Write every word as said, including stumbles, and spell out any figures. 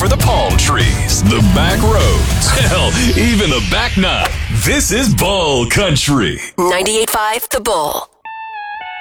for the palm trees, the back roads, hell, even the back nine. This is Bull Country. ninety-eight point five The Bull.